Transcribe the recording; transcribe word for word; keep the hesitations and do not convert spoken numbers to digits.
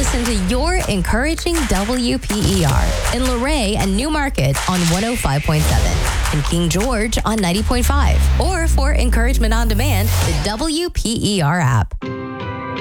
listen to your encouraging W P E R in Luray and Newmarket on one oh five point seven and King George on ninety point five. Or for encouragement on demand, the W P E R app.